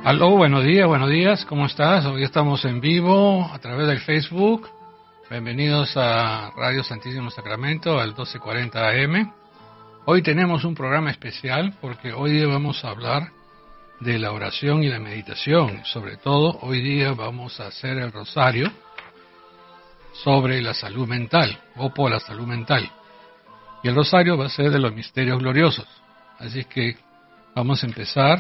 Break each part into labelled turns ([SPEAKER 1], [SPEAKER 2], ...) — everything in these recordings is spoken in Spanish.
[SPEAKER 1] Aló, buenos días, ¿cómo estás? Hoy estamos en vivo a través del Facebook. Bienvenidos a Radio Santísimo Sacramento al 1240 AM. Hoy tenemos un programa especial porque hoy día vamos a hablar de la oración y la meditación. Sobre todo, hoy día vamos a hacer el rosario sobre la salud mental, o por la salud mental. Y el rosario va a ser de los misterios gloriosos. Así que vamos a empezar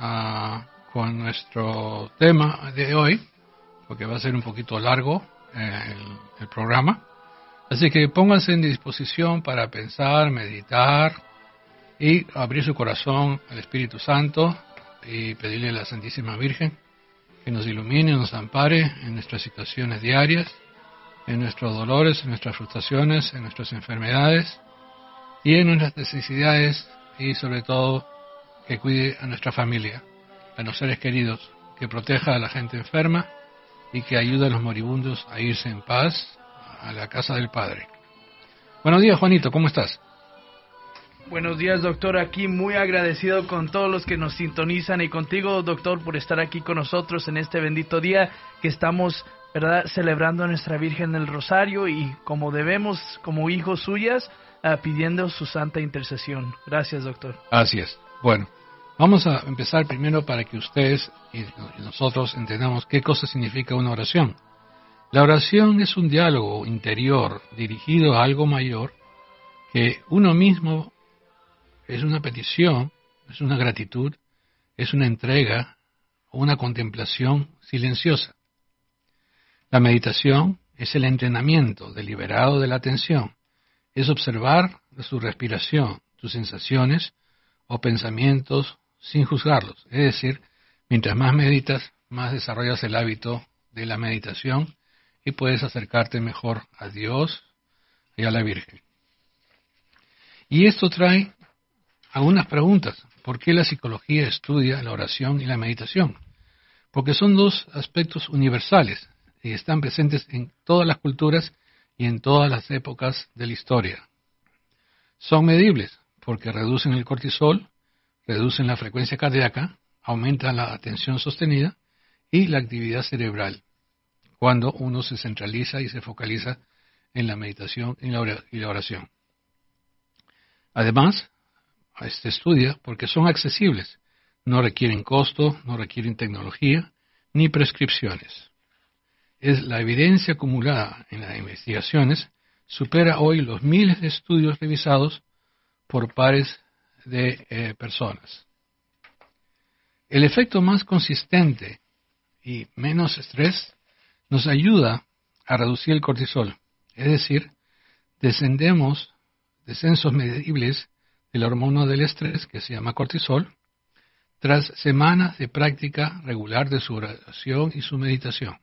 [SPEAKER 1] con nuestro tema de hoy, porque va a ser un poquito largo el programa. Así que pónganse en disposición para pensar, meditar y abrir su corazón al Espíritu Santo y pedirle a la Santísima Virgen que nos ilumine, nos ampare en nuestras situaciones diarias, en nuestros dolores, en nuestras frustraciones, en nuestras enfermedades y en nuestras necesidades, y sobre todo que cuide a nuestra familia, a los seres queridos, que proteja a la gente enferma y que ayude a los moribundos a irse en paz a la casa del Padre. Buenos días, Juanito, ¿cómo estás?
[SPEAKER 2] Buenos días, doctor. Aquí muy agradecido con todos los que nos sintonizan y contigo, doctor, por estar aquí con nosotros en este bendito día que estamos, ¿verdad?, celebrando a nuestra Virgen del Rosario y como debemos, como hijos suyas, pidiendo su santa intercesión. Gracias, doctor.
[SPEAKER 1] Así es. Bueno, vamos a empezar primero para que ustedes y nosotros entendamos qué cosa significa una oración. La oración es un diálogo interior dirigido a algo mayor que uno mismo. Es una petición, es una gratitud, es una entrega o una contemplación silenciosa. La meditación es el entrenamiento deliberado de la atención, es observar su respiración, tus sensaciones o pensamientos sin juzgarlos. Es decir, mientras más meditas, más desarrollas el hábito de la meditación y puedes acercarte mejor a Dios y a la Virgen. Y esto trae algunas preguntas. ¿Por qué la psicología estudia la oración y la meditación? Porque son dos aspectos universales y están presentes en todas las culturas y en todas las épocas de la historia. Son medibles porque reducen el cortisol, reducen la frecuencia cardíaca, aumentan la atención sostenida y la actividad cerebral, cuando uno se centraliza y se focaliza en la meditación y la oración. Además, se estudia porque son accesibles, no requieren costo, no requieren tecnología ni prescripciones. La evidencia acumulada en las investigaciones supera hoy los miles de estudios revisados por pares de personas. El efecto más consistente y menos estrés nos ayuda a reducir el cortisol, es decir, descensos medibles de la hormona del estrés, que se llama cortisol, tras semanas de práctica regular de su oración y su meditación.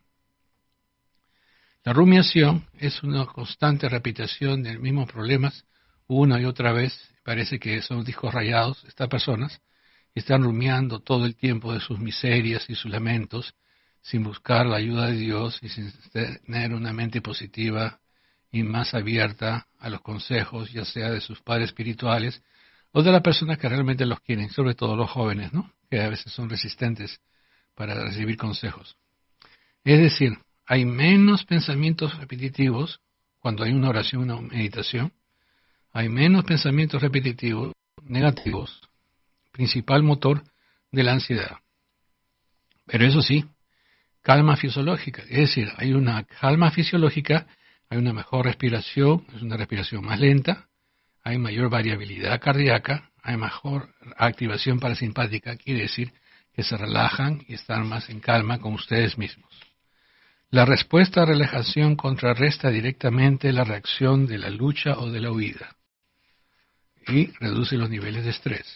[SPEAKER 1] La rumiación es una constante repetición de los mismos problemas una y otra vez. Parece que son discos rayados. Estas personas están rumiando todo el tiempo de sus miserias y sus lamentos, sin buscar la ayuda de Dios y sin tener una mente positiva y más abierta a los consejos, ya sea de sus padres espirituales o de las personas que realmente los quieren, sobre todo los jóvenes, ¿no?, que a veces son resistentes para recibir consejos. Es decir, hay menos pensamientos repetitivos cuando hay una oración, una meditación. Hay menos pensamientos repetitivos negativos, principal motor de la ansiedad. Pero eso sí, calma fisiológica, es decir, hay una calma fisiológica, hay una mejor respiración, es una respiración más lenta, hay mayor variabilidad cardíaca, hay mejor activación parasimpática, quiere decir que se relajan y están más en calma con ustedes mismos. La respuesta a relajación contrarresta directamente la reacción de la lucha o de la huida y reduce los niveles de estrés.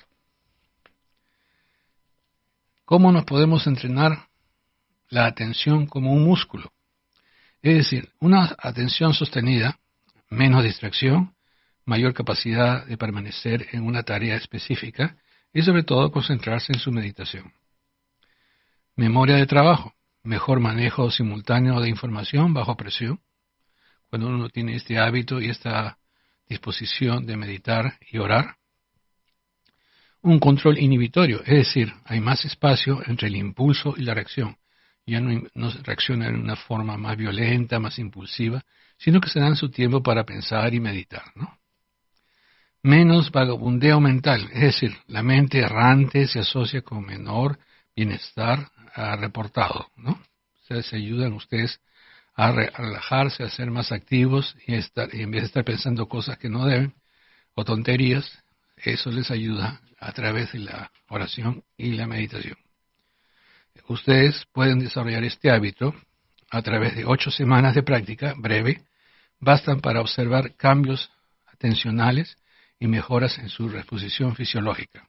[SPEAKER 1] ¿Cómo nos podemos entrenar la atención como un músculo? Es decir, una atención sostenida, menos distracción, mayor capacidad de permanecer en una tarea específica y sobre todo concentrarse en su meditación. Memoria de trabajo, mejor manejo simultáneo de información bajo presión. Cuando uno tiene este hábito y esta disposición de meditar y orar. un control inhibitorio, es decir, hay más espacio entre el impulso y la reacción. Ya no se reacciona de una forma más violenta, más impulsiva, sino que se dan su tiempo para pensar y meditar, ¿no? Menos vagabundeo mental, es decir, la mente errante se asocia con menor bienestar reportado, ¿no? O sea, se ayudan ustedes a relajarse, a ser más activos y en vez de estar pensando cosas que no deben o tonterías, eso les ayuda a través de la oración y la meditación. Ustedes pueden desarrollar este hábito a través de 8 semanas de práctica breve, bastan para observar cambios atencionales y mejoras en su reposición fisiológica.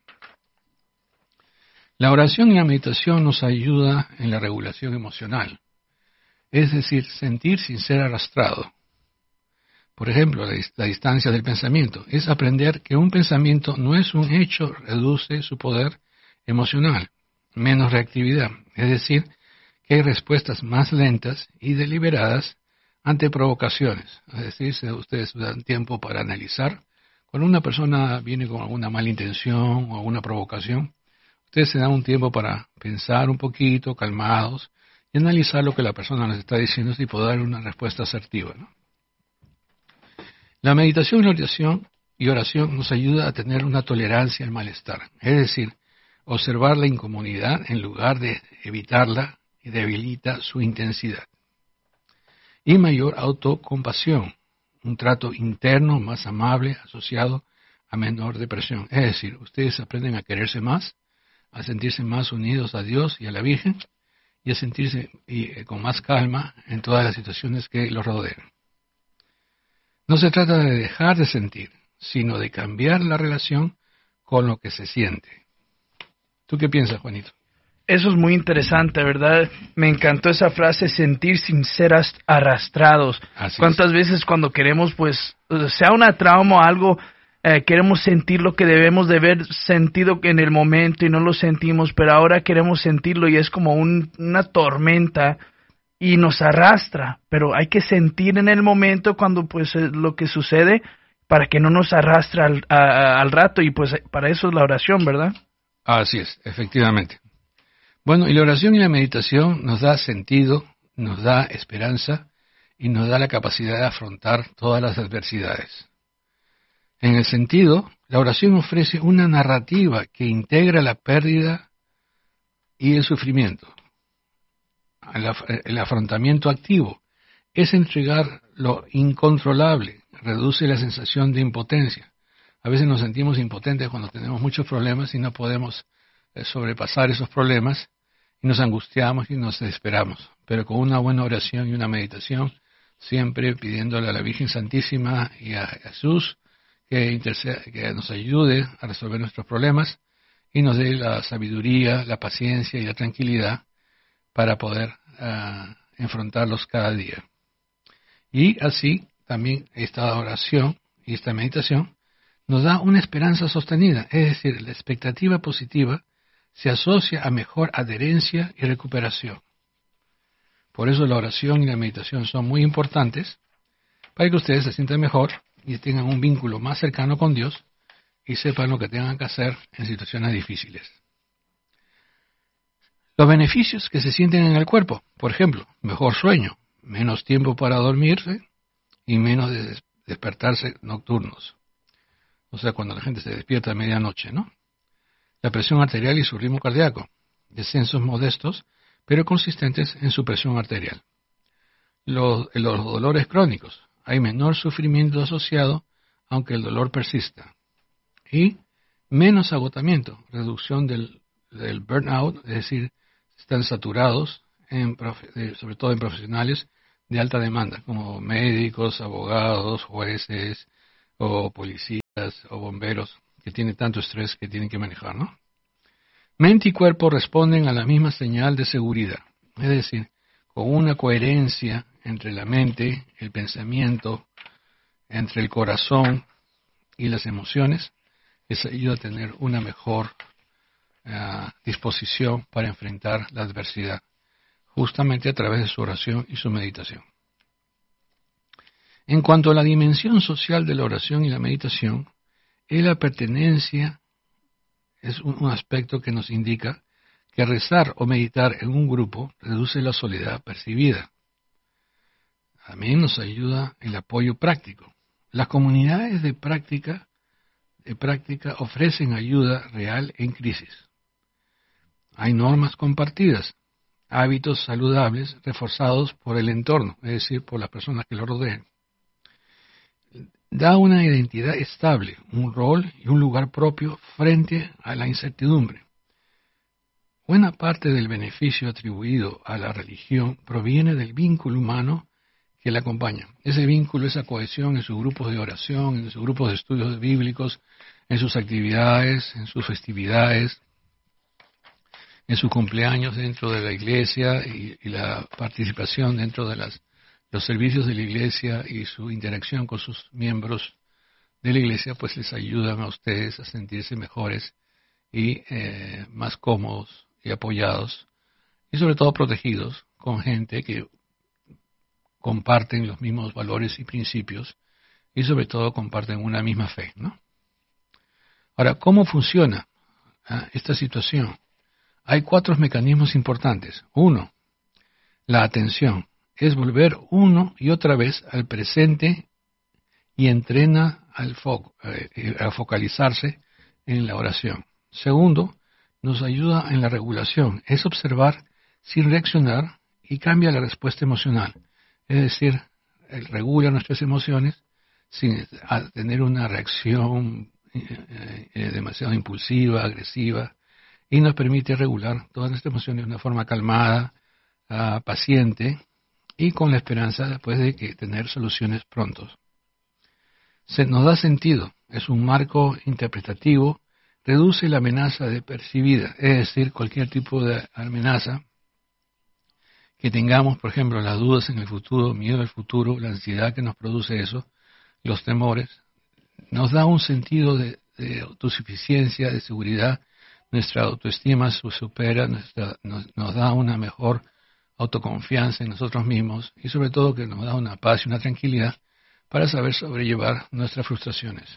[SPEAKER 1] La oración y la meditación nos ayuda en la regulación emocional, es decir, sentir sin ser arrastrado. Por ejemplo, la distancia del pensamiento es aprender que un pensamiento no es un hecho, reduce su poder emocional, menos reactividad, es decir, que hay respuestas más lentas y deliberadas ante provocaciones. Es decir, si ustedes dan tiempo para analizar, cuando una persona viene con alguna mala intención o alguna provocación, ustedes se dan un tiempo para pensar un poquito, calmados, y analizar lo que la persona nos está diciendo y poder dar una respuesta asertiva, ¿no? La meditación y oración nos ayuda a tener una tolerancia al malestar, es decir, observar la incomodidad en lugar de evitarla y debilita su intensidad. Y mayor autocompasión, un trato interno más amable asociado a menor depresión. Es decir, ustedes aprenden a quererse más, a sentirse más unidos a Dios y a la Virgen y a sentirse con más calma en todas las situaciones que los rodean. No se trata de dejar de sentir, sino de cambiar la relación con lo que se siente. ¿Tú qué piensas, Juanito?
[SPEAKER 2] Eso es muy interesante, ¿verdad? Me encantó esa frase, sentir sin ser arrastrados.
[SPEAKER 1] Así
[SPEAKER 2] ¿Cuántas veces cuando queremos, pues, sea una trauma o algo, queremos sentir lo que debemos de haber sentido en el momento y no lo sentimos, pero ahora queremos sentirlo y es como una tormenta y nos arrastra, pero hay que sentir en el momento cuando pues lo que sucede para que no nos arrastre al rato y pues para eso es la oración, ¿verdad?
[SPEAKER 1] Así es, efectivamente. Bueno, y la oración y la meditación nos da sentido, nos da esperanza y nos da la capacidad de afrontar todas las adversidades. En el sentido, la oración ofrece una narrativa que integra la pérdida y el sufrimiento. El afrontamiento activo es entregar lo incontrolable, reduce la sensación de impotencia. A veces nos sentimos impotentes cuando tenemos muchos problemas y no podemos sobrepasar esos problemas y nos angustiamos y nos desesperamos. Pero con una buena oración y una meditación, siempre pidiéndole a la Virgen Santísima y a Jesús que nos ayude a resolver nuestros problemas y nos dé la sabiduría, la paciencia y la tranquilidad para poder enfrentarlos cada día. Y así también esta oración y esta meditación nos da una esperanza sostenida, es decir, la expectativa positiva se asocia a mejor adherencia y recuperación. Por eso la oración y la meditación son muy importantes para que ustedes se sientan mejor y tengan un vínculo más cercano con Dios y sepan lo que tengan que hacer en situaciones difíciles. Los beneficios que se sienten en el cuerpo, por ejemplo, mejor sueño, menos tiempo para dormirse y menos despertarse nocturnos. O sea, cuando la gente se despierta a medianoche, ¿no? La presión arterial y su ritmo cardíaco, descensos modestos, pero consistentes en su presión arterial. Los dolores crónicos, hay menor sufrimiento asociado, aunque el dolor persista. Y menos agotamiento, reducción del burnout, es decir, están saturados, sobre todo en profesionales de alta demanda, como médicos, abogados, jueces, o policías, o bomberos, que tienen tanto estrés que tienen que manejar, ¿no? Mente y cuerpo responden a la misma señal de seguridad, es decir, con una coherencia entre la mente, el pensamiento, entre el corazón y las emociones, les ayuda a tener una mejor disposición para enfrentar la adversidad, justamente a través de su oración y su meditación. En cuanto a la dimensión social de la oración y la meditación, es la pertenencia es un aspecto que nos indica que rezar o meditar en un grupo reduce la soledad percibida. También nos ayuda el apoyo práctico. Las comunidades de práctica ofrecen ayuda real en crisis. Hay normas compartidas, hábitos saludables reforzados por el entorno, es decir, por las personas que lo rodean. Da una identidad estable, un rol y un lugar propio frente a la incertidumbre. Buena parte del beneficio atribuido a la religión proviene del vínculo humano que la acompaña. Ese vínculo, esa cohesión en sus grupos de oración, en sus grupos de estudios bíblicos, en sus actividades, en sus festividades, en sus cumpleaños dentro de la iglesia y la participación dentro de los servicios de la iglesia y su interacción con sus miembros de la iglesia, pues les ayudan a ustedes a sentirse mejores y más cómodos y apoyados y sobre todo protegidos con gente que comparten los mismos valores y principios y sobre todo comparten una misma fe, ¿no? Ahora, ¿cómo funciona esta situación? Hay 4 mecanismos importantes. 1, la atención. Es volver uno y otra vez al presente y entrena a focalizarse en la oración. 2, nos ayuda en la regulación. Es observar sin reaccionar y cambia la respuesta emocional. Es decir, regula nuestras emociones sin tener una reacción demasiado impulsiva, agresiva, y nos permite regular todas nuestras emociones de una forma calmada, paciente y con la esperanza después de tener soluciones prontos. Nos da sentido, es un marco interpretativo, reduce la amenaza de percibida, es decir, cualquier tipo de amenaza que tengamos, por ejemplo, las dudas en el futuro, miedo al futuro, la ansiedad que nos produce eso, los temores, nos da un sentido de autosuficiencia, de seguridad, nuestra autoestima se supera, nos da una mejor autoconfianza en nosotros mismos y sobre todo que nos da una paz y una tranquilidad para saber sobrellevar nuestras frustraciones.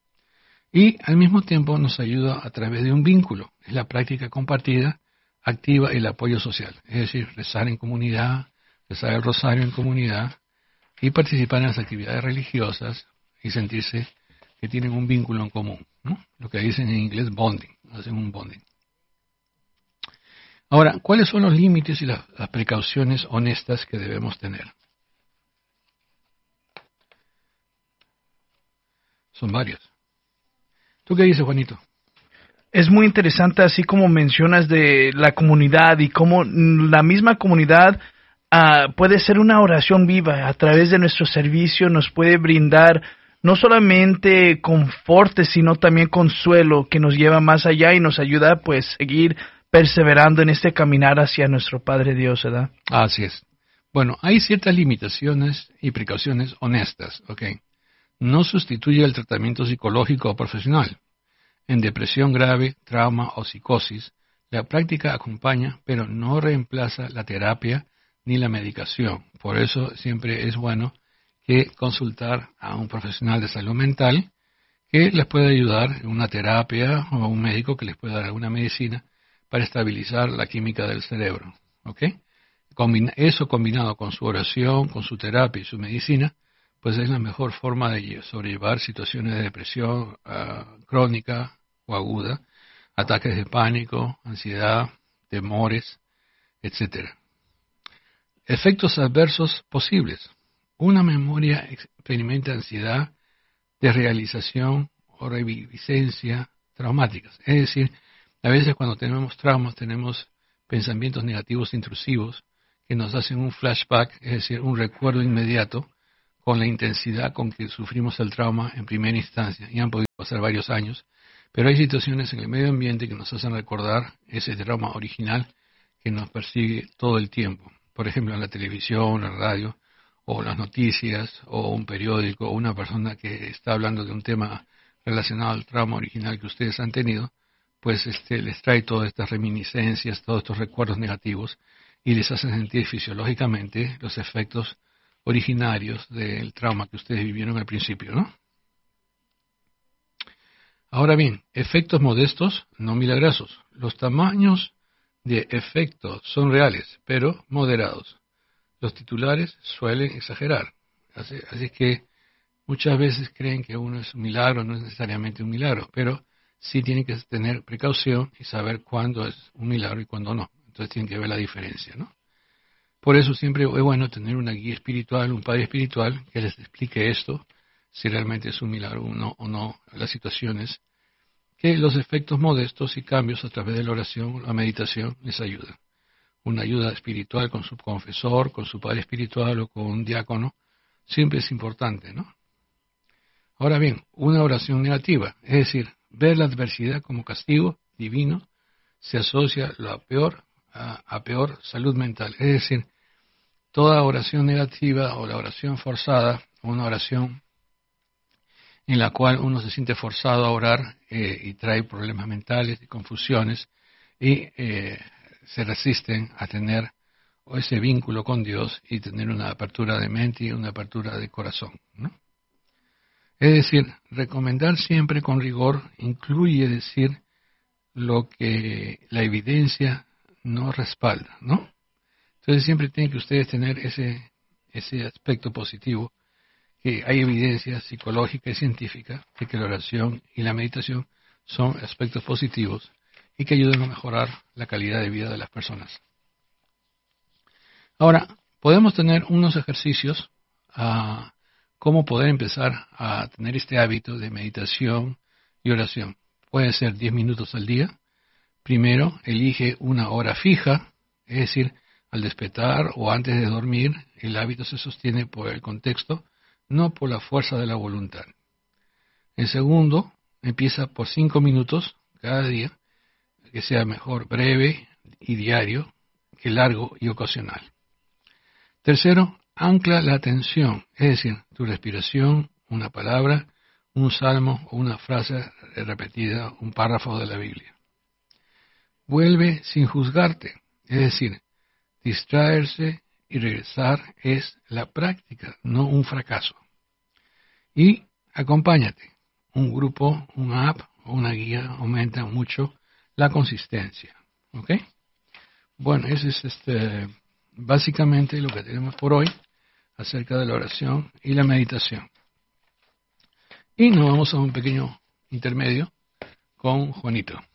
[SPEAKER 1] Y al mismo tiempo nos ayuda a través de un vínculo, es la práctica compartida, activa el apoyo social, es decir, rezar en comunidad, rezar el rosario en comunidad y participar en las actividades religiosas y sentirse que tienen un vínculo en común, ¿no? Lo que dicen en inglés bonding, hacen un bonding. Ahora, ¿cuáles son los límites y las precauciones honestas que debemos tener? Son varios. ¿Tú qué dices, Juanito?
[SPEAKER 2] Es muy interesante, así como mencionas de la comunidad y cómo la misma comunidad puede ser una oración viva. A través de nuestro servicio nos puede brindar no solamente conforte, sino también consuelo que nos lleva más allá y nos ayuda pues seguir perseverando en este caminar hacia nuestro Padre Dios, ¿verdad?
[SPEAKER 1] Así es. Bueno, hay ciertas limitaciones y precauciones honestas, ¿ok? No sustituye el tratamiento psicológico o profesional. En depresión grave, trauma o psicosis, la práctica acompaña, pero no reemplaza la terapia ni la medicación. Por eso siempre es bueno que consultar a un profesional de salud mental que les pueda ayudar en una terapia o a un médico que les pueda dar alguna medicina para estabilizar la química del cerebro. ¿Ok? Eso combinado con su oración, con su terapia y su medicina, pues es la mejor forma de sobrellevar situaciones de depresión crónica o aguda, ataques de pánico, ansiedad, temores, etc. Efectos adversos posibles. Una memoria experimenta ansiedad, desrealización o reviviscencia traumáticas. Es decir, a veces cuando tenemos traumas tenemos pensamientos negativos intrusivos que nos hacen un flashback, es decir, un recuerdo inmediato con la intensidad con que sufrimos el trauma en primera instancia. Y han podido pasar varios años, pero hay situaciones en el medio ambiente que nos hacen recordar ese trauma original que nos persigue todo el tiempo. Por ejemplo, en la televisión, la radio, o las noticias, o un periódico, o una persona que está hablando de un tema relacionado al trauma original que ustedes han tenido, pues les trae todas estas reminiscencias, todos estos recuerdos negativos, y les hace sentir fisiológicamente los efectos originarios del trauma que ustedes vivieron al principio, ¿no? Ahora bien, efectos modestos, no milagrosos. Los tamaños de efectos son reales, pero moderados. Los titulares suelen exagerar. Así que muchas veces creen que uno es un milagro, no es necesariamente un milagro, pero sí tienen que tener precaución y saber cuándo es un milagro y cuándo no. Entonces tienen que ver la diferencia, ¿no? Por eso siempre es bueno tener una guía espiritual, un padre espiritual que les explique esto, si realmente es un milagro o no, las situaciones, que los efectos modestos y cambios a través de la oración o la meditación les ayudan. Una ayuda espiritual con su confesor, con su padre espiritual o con un diácono, siempre es importante, ¿no? Ahora bien, una oración negativa, es decir, ver la adversidad como castigo divino, se asocia a peor salud mental. Es decir, toda oración negativa o la oración forzada, una oración en la cual uno se siente forzado a orar y trae problemas mentales y confusiones y se resisten a tener ese vínculo con Dios y tener una apertura de mente y una apertura de corazón, ¿no? Es decir, recomendar siempre con rigor incluye decir lo que la evidencia no respalda, ¿no? Entonces siempre tienen que ustedes tener ese aspecto positivo, que hay evidencia psicológica y científica de que la oración y la meditación son aspectos positivos y que ayudan a mejorar la calidad de vida de las personas. Ahora, podemos tener unos ejercicios a cómo poder empezar a tener este hábito de meditación y oración. Puede ser 10 minutos al día. Primero, elige una hora fija, es decir, al despertar o antes de dormir, el hábito se sostiene por el contexto, no por la fuerza de la voluntad. En segundo, empieza por 5 minutos cada día, que sea mejor breve y diario que largo y ocasional. Tercero, ancla la atención, es decir, tu respiración, una palabra, un salmo o una frase repetida, un párrafo de la Biblia. Vuelve sin juzgarte, es decir, distraerse y regresar es la práctica, no un fracaso. Y acompáñate. Un grupo, una app o una guía aumenta mucho la consistencia. ¿Ok? Bueno, ese es básicamente lo que tenemos por hoy acerca de la oración y la meditación. Y nos vamos a un pequeño intermedio con Juanito.